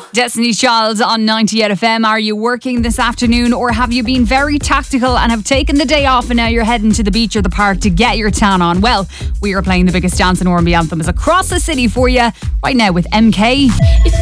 Destiny's Child on 98 FM. Are you working this afternoon, or have you been very tactical and have taken the day off and now you're heading to the beach or the park to get your tan on? Well, we are playing the biggest dance and R&B anthems across the city for you right now with MK.